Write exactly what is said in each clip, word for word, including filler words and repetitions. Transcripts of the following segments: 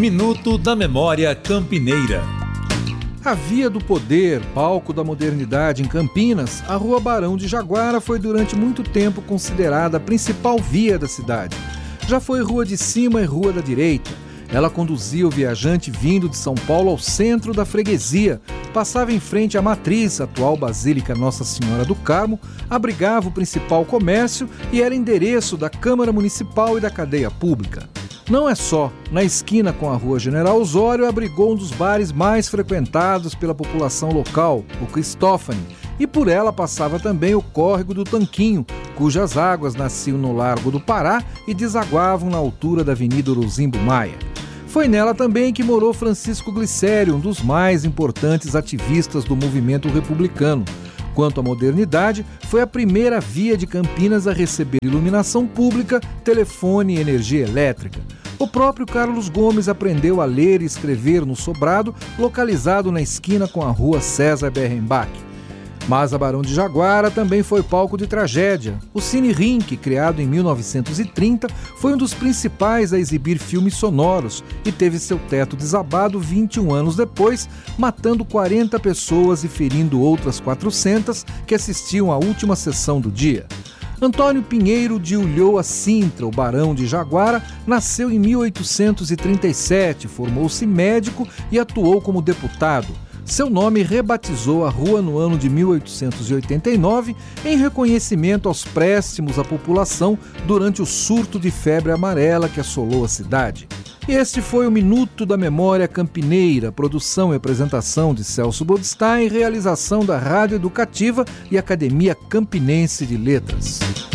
Minuto da Memória Campineira. A Via do Poder, palco da modernidade em Campinas, a Rua Barão de Jaguara foi durante muito tempo considerada a principal via da cidade. Já foi Rua de Cima e Rua da Direita. Ela conduzia o viajante vindo de São Paulo ao centro da freguesia, passava em frente à Matriz, atual Basílica Nossa Senhora do Carmo, abrigava o principal comércio e era endereço da Câmara Municipal e da cadeia pública. Não é só, na esquina com a Rua General Osório abrigou um dos bares mais frequentados pela população local, o Cristófani, e por ela passava também o Córrego do Tanquinho, cujas águas nasciam no Largo do Pará e desaguavam na altura da Avenida Orozimbo Maia. Foi nela também que morou Francisco Glicério, um dos mais importantes ativistas do movimento republicano. Quanto à modernidade, foi a primeira via de Campinas a receber iluminação pública, telefone e energia elétrica. O próprio Carlos Gomes aprendeu a ler e escrever no sobrado, localizado na esquina com a Rua César Berrenbach. Mas a Barão de Jaguara também foi palco de tragédia. O Cine Rink, criado em mil novecentos e trinta, foi um dos principais a exibir filmes sonoros e teve seu teto desabado vinte e um anos depois, matando quarenta pessoas e ferindo outras quatrocentas que assistiam à última sessão do dia. Antônio Pinheiro de Ulloa Sintra, o Barão de Jaguara, nasceu em mil oitocentos e trinta e sete, formou-se médico e atuou como deputado. Seu nome rebatizou a rua no ano de mil oitocentos e oitenta e nove em reconhecimento aos préstimos à população durante o surto de febre amarela que assolou a cidade. Este foi o Minuto da Memória Campineira, produção e apresentação de Celso Bodstein, realização da Rádio Educativa e Academia Campinense de Letras.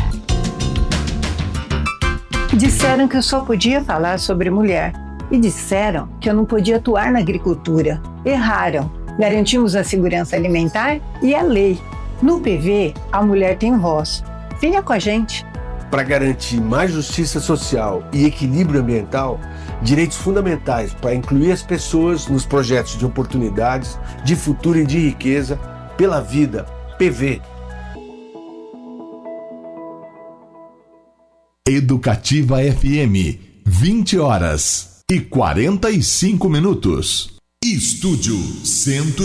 Disseram que eu só podia falar sobre mulher e disseram que eu não podia atuar na agricultura. Erraram. Garantimos a segurança alimentar e a lei. No P V, a mulher tem voz. Venha com a gente. Para garantir mais justiça social e equilíbrio ambiental, direitos fundamentais para incluir as pessoas nos projetos de oportunidades, de futuro e de riqueza, pela vida, P V. Educativa F M, vinte horas e quarenta e cinco minutos. Estúdio cento